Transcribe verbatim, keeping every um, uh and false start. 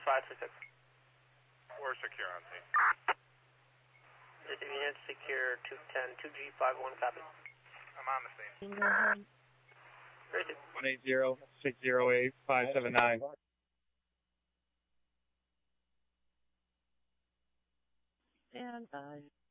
five three six. We're secure on scene. This unit secure two ten, two G five one, copy. I'm on the scene. Very good. one eight zero, six zero eight, five seven nine. Stand by.